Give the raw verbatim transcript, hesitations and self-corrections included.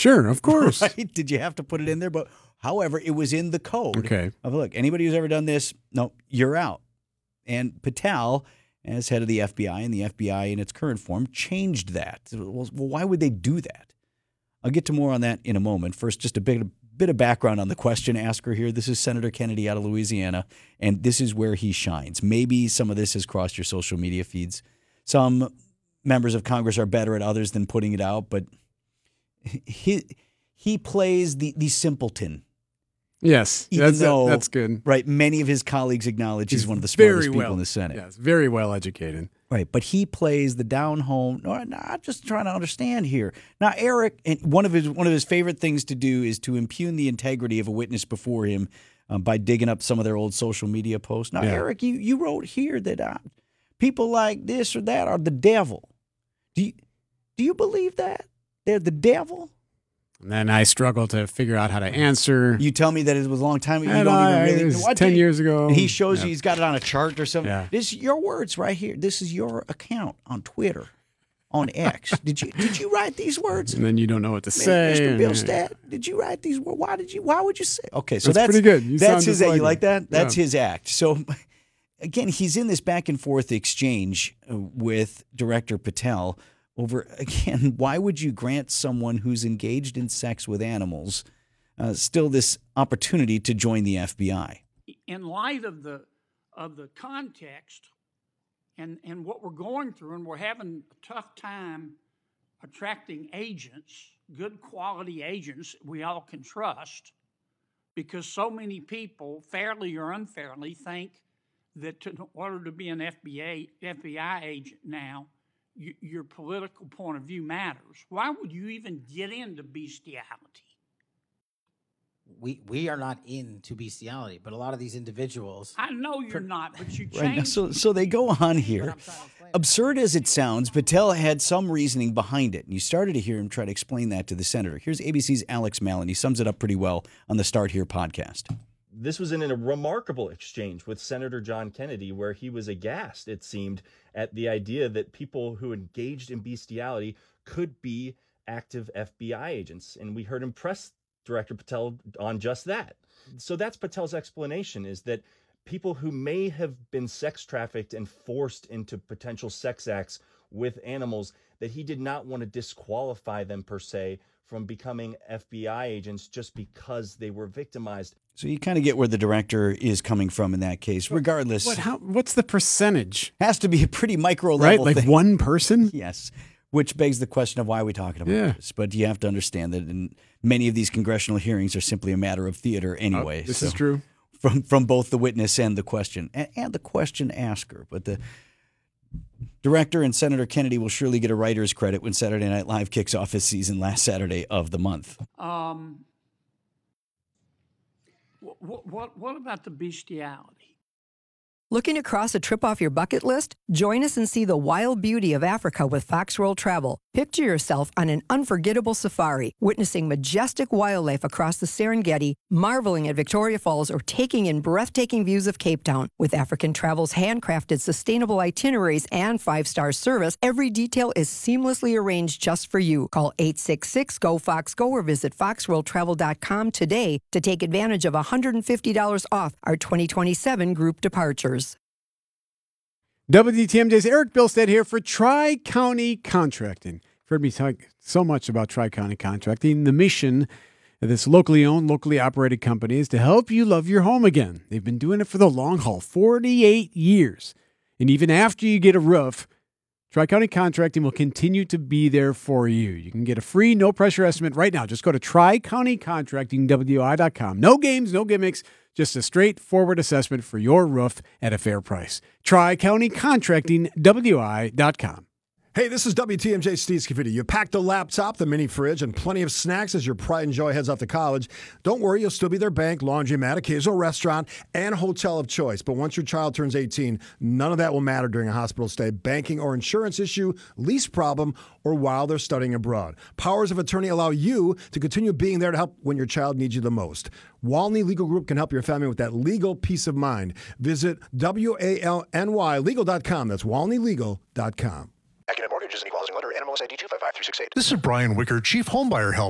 Sure, of course. Right? Did you have to put it in there? But however, it was in the code. Okay. Of, look, anybody who's ever done this, no, you're out. And Patel, as head of the F B I, and the F B I in its current form, changed that. Well, why would they do that? I'll get to more on that in a moment. First, just a bit, a bit of background on the question asker here. This is Senator Kennedy out of Louisiana, and this is where he shines. Maybe some of this has crossed your social media feeds. Some members of Congress are better at others than putting it out, but he he plays the, the simpleton. Yes, Even that's, though, that's good. Right, many of his colleagues acknowledge he's, he's one of the very smartest people well, in the Senate. Yes, very well educated. Right, but he plays the down home. No, I'm just trying to understand here. Now, Eric, and one of his one of his favorite things to do is to impugn the integrity of a witness before him um, by digging up some of their old social media posts. Now, Yeah. Eric, you, you wrote here that uh, people like this or that are the devil. Do you, do you believe that they're the devil? And then I struggle to figure out how to answer. You tell me that it was a long time ago. You And don't I- even it really was what ten did- years ago. And he shows Yeah. you he's got it on a chart or something. Yeah. This is your words right here. This is your account on Twitter, on X. did you did you write these words? And then you don't know what to say. Mister and- Billstead, did you write these words? Why did you? Why would you say? Okay, so That's that's, pretty good. You that's sound his. just you like like him. that? That's Yeah. his act. So, again, he's in this back and forth exchange uh, with Director Patel over again. Why would you grant someone who's engaged in sex with animals uh, still this opportunity to join the F B I? In light of the of the context and and what we're going through, and we're having a tough time attracting agents, good quality agents we all can trust, because so many people, fairly or unfairly, think that to, in order to be an F B I F B I agent now, you, your political point of view matters. Why would you even get into bestiality? We we are not into bestiality, but a lot of these individuals. I know you're not, but you Right. changed. So, so they go on here. Absurd as it sounds, Patel had some reasoning behind it, and you started to hear him try to explain that to the senator. Here's A B C's Alex Malin. He sums it up pretty well on the Start Here podcast. This was in a remarkable exchange with Senator John Kennedy, where he was aghast, it seemed, at the idea that people who engaged in bestiality could be active F B I agents. And we heard him press Director Patel on just that. So that's Patel's explanation, is that people who may have been sex trafficked and forced into potential sex acts with animals, that he did not want to disqualify them per se from becoming F B I agents just because they were victimized. So you kind of get where the director is coming from in that case. Regardless, What? How? What's the percentage? has to be a pretty micro Right, level like thing. one person. Yes, which begs the question of why are we talking about Yeah. this? But you have to understand that in many of these congressional hearings are simply a matter of theater anyway. Oh, this So is true. From from both the witness and the question and, and the question asker. But the director and Senator Kennedy will surely get a writer's credit when Saturday Night Live kicks off its season last Saturday of the month. Um, what, what, what about the bestiality? Looking to cross a trip off your bucket list? Join us and see the wild beauty of Africa with Fox World Travel. Picture yourself on an unforgettable safari, witnessing majestic wildlife across the Serengeti, marveling at Victoria Falls, or taking in breathtaking views of Cape Town. With African Travel's handcrafted sustainable itineraries and five-star service, every detail is seamlessly arranged just for you. Call eight six six, G O, Fox, Go or visit fox world travel dot com today to take advantage of one hundred fifty dollars off our twenty twenty-seven group departures. W T M J's Eric Billstead here for Tri-County Contracting. You've heard me talk so much about Tri-County Contracting. The mission of this locally owned, locally operated company is to help you love your home again. They've been doing it for the long haul, forty-eight years. And even after you get a roof, Tri-County Contracting will continue to be there for you. You can get a free, no-pressure estimate right now. Just go to tri county contracting w i dot com. No games, no gimmicks. Just a straightforward assessment for your roof at a fair price. tri county contracting w i dot com. Hey, this is W T M J Steve Scafidi. You packed a laptop, the mini fridge, and plenty of snacks as your pride and joy heads off to college. Don't worry, you'll still be their bank, laundromat, occasional restaurant, and hotel of choice. But once your child turns eighteen, none of that will matter during a hospital stay, banking or insurance issue, lease problem, or while they're studying abroad. Powers of attorney allow you to continue being there to help when your child needs you the most. Walney Legal Group can help your family with that legal peace of mind. Visit W A L N Y legal dot com. That's walney legal dot com. Academic Mortgage is an equal housing lender. N M L S I D two five five three six eight. This is Brian Wicker, Chief Homebuyer Help.